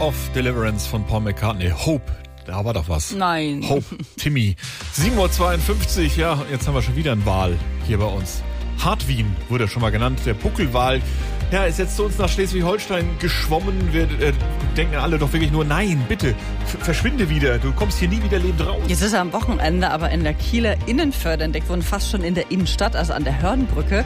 of Deliverance von Paul McCartney. Hope, da war doch was. Nein. Hope, Timmy. 7:52 Uhr, ja, jetzt haben wir schon wieder einen Wal hier bei uns. Hartwin wurde schon mal genannt, der Puckelwal. Ja, ist jetzt zu uns nach Schleswig-Holstein geschwommen. Wir denken alle doch wirklich nur, nein, bitte, verschwinde wieder. Du kommst hier nie wieder lebend raus. Jetzt ist er am Wochenende aber in der Kieler Innenförde entdeckt worden, fast schon in der Innenstadt, also an der Hörnbrücke.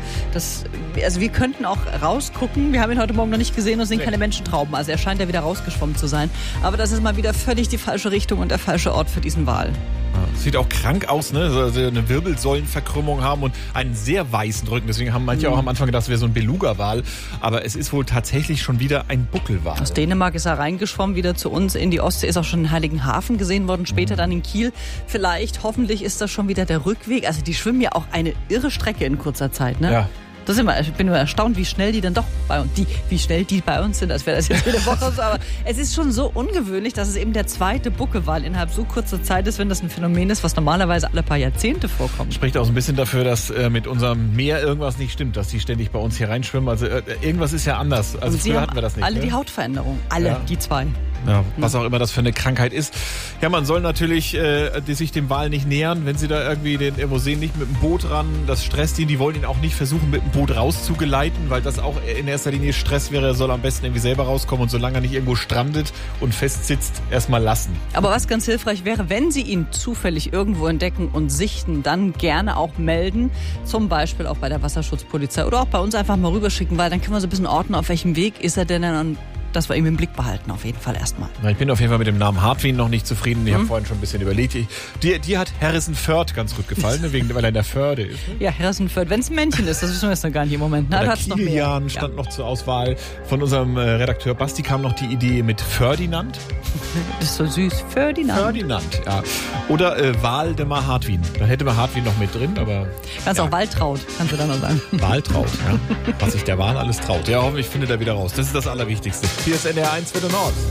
Also wir könnten auch rausgucken. Wir haben ihn heute Morgen noch nicht gesehen und sehen keine Menschentrauben. Also er scheint ja wieder rausgeschwommen zu sein. Aber das ist mal wieder völlig die falsche Richtung und der falsche Ort für diesen Wal. Sieht auch krank aus, ne? Also eine Wirbelsäulenverkrümmung haben und einen sehr weißen Rücken. Deswegen haben manche auch am Anfang gedacht, es wäre so ein Beluga-Wal. Aber es ist wohl tatsächlich schon wieder ein Buckelwal. Aus Dänemark ist er reingeschwommen, wieder zu uns in die Ostsee. Ist auch schon in Heiligenhafen gesehen worden, später dann in Kiel. Vielleicht, hoffentlich ist das schon wieder der Rückweg. Also die schwimmen ja auch eine irre Strecke in kurzer Zeit, ne? Ja. Ich bin immer erstaunt, wie schnell die dann doch bei uns, wie schnell die bei uns sind, als wäre das jetzt jede Woche so. Aber es ist schon so ungewöhnlich, dass es eben der zweite Buckelwal innerhalb so kurzer Zeit ist, wenn das ein Phänomen ist, was normalerweise alle paar Jahrzehnte vorkommt. Spricht auch so ein bisschen dafür, dass mit unserem Meer irgendwas nicht stimmt, dass die ständig bei uns hier reinschwimmen. Also irgendwas ist ja anders. Also früher hatten wir das nicht. Alle ne? die Hautveränderung, alle, ja. Die zwei. Ja, was auch immer das für eine Krankheit ist. Ja, man soll natürlich sich dem Wal nicht nähern, wenn sie da irgendwie den irgendwo sehen, nicht mit dem Boot ran. Das stresst ihn. Die wollen ihn auch nicht versuchen, mit dem Boot rauszugeleiten, weil das auch in erster Linie Stress wäre. Er soll am besten irgendwie selber rauskommen und solange er nicht irgendwo strandet und festsitzt, erstmal lassen. Aber was ganz hilfreich wäre, wenn Sie ihn zufällig irgendwo entdecken und sichten, dann gerne auch melden. Zum Beispiel auch bei der Wasserschutzpolizei oder auch bei uns einfach mal rüberschicken, weil dann können wir so ein bisschen ordnen, auf welchem Weg ist er denn dann, dass wir ihn im Blick behalten, auf jeden Fall erstmal. Ich bin auf jeden Fall mit dem Namen Hartwin noch nicht zufrieden. Ich habe vorhin schon ein bisschen überlegt. Dir hat Harrison Ford ganz gut gefallen, ne? Weil er in der Förde ist. Ne? Ja, Harrison Ford, wenn es ein Männchen ist, das wissen wir jetzt noch gar nicht im Moment. Na, Kilian stand noch zur Auswahl. Von unserem Redakteur Basti kam noch die Idee mit Ferdinand. Das ist so süß. Ferdinand, ja. Oder Waldemar Hartwin. Da hätte man Hartwin noch mit drin, aber... Kannst auch Waltraud, kannst du dann noch sagen. Waltraud, ja. Was sich der Wal alles traut. Ja, hoffentlich findet er wieder raus. Das ist das Allerwichtigste. Hier ist NDR 1 für den Nord.